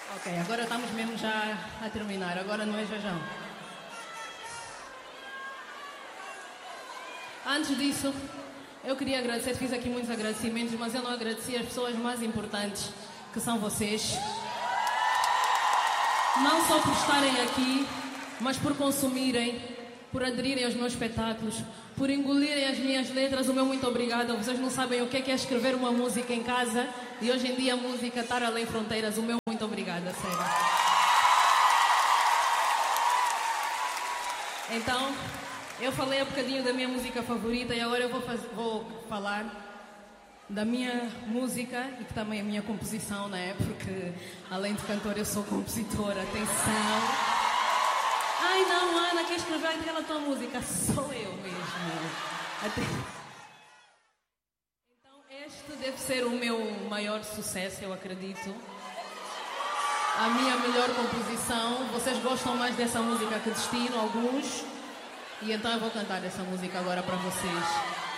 Ok, agora estamos mesmo já a terminar. Agora não é Jajão. Antes disso, eu queria agradecer, fiz aqui muitos agradecimentos, mas eu não agradeci as pessoas mais importantes, que são vocês. Não só por estarem aqui, mas por consumirem, por aderirem aos meus espetáculos, por engolirem as minhas letras. O meu muito obrigada. Vocês não sabem o que é escrever uma música em casa e hoje em dia a música estar além fronteiras. O meu muito obrigada, sério. Então, eu falei um bocadinho da minha música favorita e agora eu vou falar da minha música e que também é a minha composição, né? Porque além de cantora eu sou compositora. Atenção! Ai não, Ana, quer escrever aquela tua música? Sou eu mesmo. Então este deve ser o meu maior sucesso, eu acredito. A minha melhor composição. Vocês gostam mais dessa música que Destino, alguns? E então eu vou cantar essa música agora para vocês.